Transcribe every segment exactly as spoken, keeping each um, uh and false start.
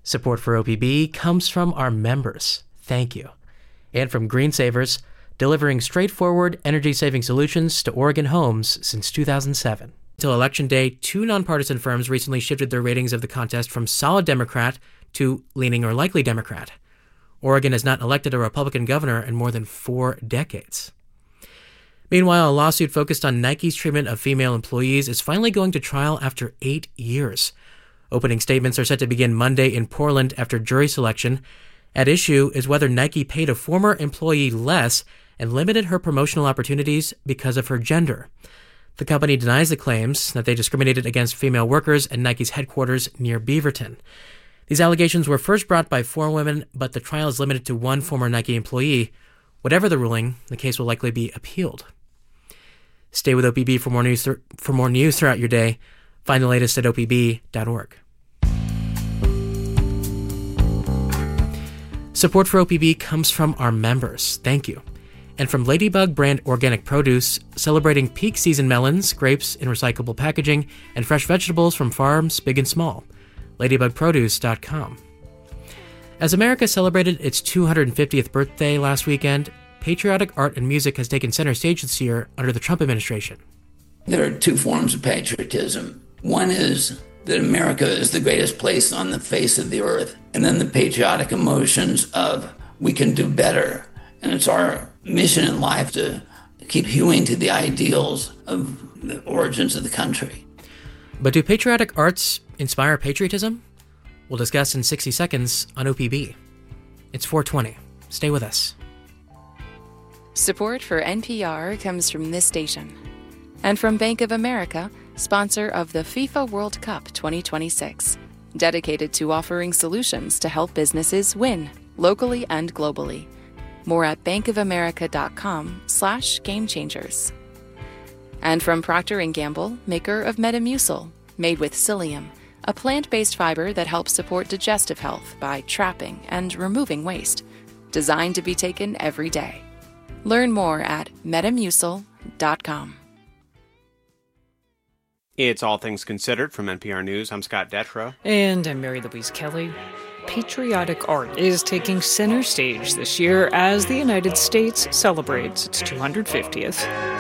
Support for O P B comes from our members. Thank you. And from Green Savers, delivering straightforward energy-saving solutions to Oregon homes since two thousand seven. Until Election Day, two nonpartisan firms recently shifted their ratings of the contest from solid Democrat to leaning or likely Democrat. Oregon has not elected a Republican governor in more than four decades. Meanwhile, a lawsuit focused on Nike's treatment of female employees is finally going to trial after eight years. Opening statements are set to begin Monday in Portland after jury selection. At issue is whether Nike paid a former employee less and limited her promotional opportunities because of her gender. The company denies the claims that they discriminated against female workers at Nike's headquarters near Beaverton. These allegations were first brought by four women, but the trial is limited to one former Nike employee. Whatever the ruling, the case will likely be appealed. Stay with O P B for more news th- for more news throughout your day. Find the latest at O P B dot org. Support for O P B comes from our members. Thank you. And from Ladybug brand organic produce, celebrating peak season melons, grapes in recyclable packaging, and fresh vegetables from farms big and small. ladybug produce dot com. As America celebrated its two hundred fiftieth birthday last weekend, patriotic art and music has taken center stage this year under the Trump administration. There are two forms of patriotism. One is that America is the greatest place on the face of the earth, and then the patriotic emotions of we can do better. And it's our mission in life to keep hewing to the ideals of the origins of the country. But do patriotic arts inspire patriotism? We'll discuss in sixty seconds on O P B. It's four twenty. Stay with us. Support for N P R comes from this station. And from Bank of America, sponsor of the FIFA World Cup twenty twenty-six. Dedicated to offering solutions to help businesses win, locally and globally. More at bankofamerica.com slash game changers. And from Procter and Gamble, maker of Metamucil, made with psyllium, a plant-based fiber that helps support digestive health by trapping and removing waste. Designed to be taken every day. Learn more at metamucil dot com. It's All Things Considered from N P R News. I'm Scott Detrow. And I'm Mary Louise Kelly. Patriotic art is taking center stage this year as the United States celebrates its two hundred fiftieth.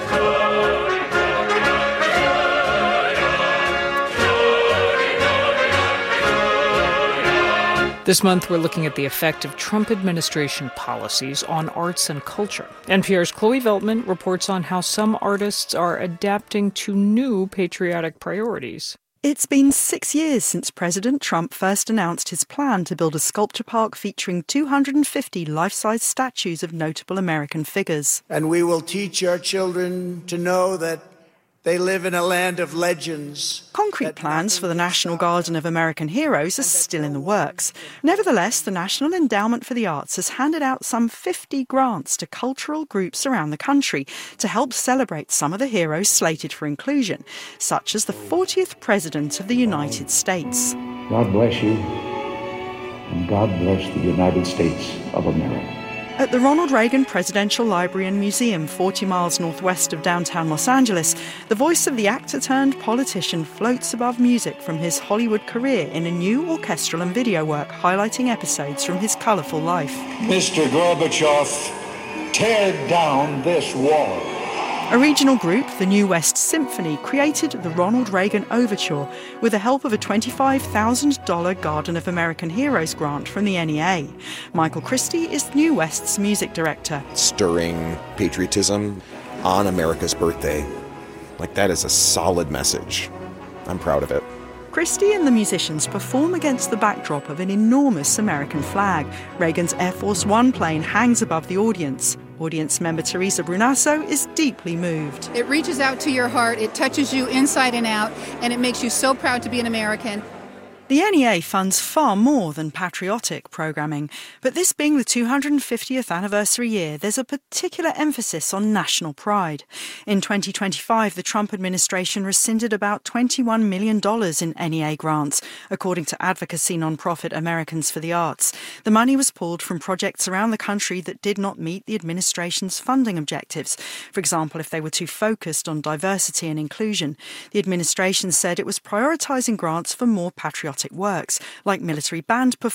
This month, we're looking at the effect of Trump administration policies on arts and culture. N P R's Chloe Veltman reports on how some artists are adapting to new patriotic priorities. It's been six years since President Trump first announced his plan to build a sculpture park featuring two hundred fifty life-size statues of notable American figures. And we will teach our children to know that they live in a land of legends. Concrete plans for the National Garden of American Heroes are still in the works. Nevertheless, the National Endowment for the Arts has handed out some fifty grants to cultural groups around the country to help celebrate some of the heroes slated for inclusion, such as the fortieth President of the United States. God bless you, and God bless the United States of America. At the Ronald Reagan Presidential Library and Museum, forty miles northwest of downtown Los Angeles, the voice of the actor-turned-politician floats above music from his Hollywood career in a new orchestral and video work highlighting episodes from his colorful life. Mister Gorbachev, tear down this wall. A regional group, the New West Symphony, created the Ronald Reagan Overture with the help of a twenty-five thousand dollars Garden of American Heroes grant from the N E A. Michael Christie is New West's music director. Stirring patriotism on America's birthday. Like, that is a solid message. I'm proud of it. Christie and the musicians perform against the backdrop of an enormous American flag. Reagan's Air Force One plane hangs above the audience. Audience member Teresa Brunasso is deeply moved. It reaches out to your heart, it touches you inside and out, and it makes you so proud to be an American. The N E A funds far more than patriotic programming, but this being the two hundred fiftieth anniversary year, there's a particular emphasis on national pride. In twenty twenty-five, the Trump administration rescinded about twenty-one million dollars in N E A grants, according to advocacy nonprofit Americans for the Arts. The money was pulled from projects around the country that did not meet the administration's funding objectives. For example, if they were too focused on diversity and inclusion. The administration said it was prioritising grants for more patriotic works, like military band performances